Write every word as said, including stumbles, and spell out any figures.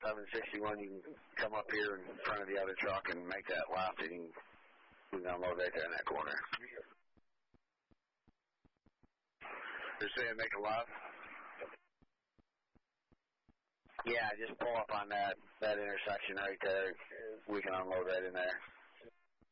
seven sixty-one, you can come up here in front of the other truck and make that left, and you can, you can unload right there in that corner. You're saying make a left? Yeah, just pull up on that, that intersection right there. We can unload right in there.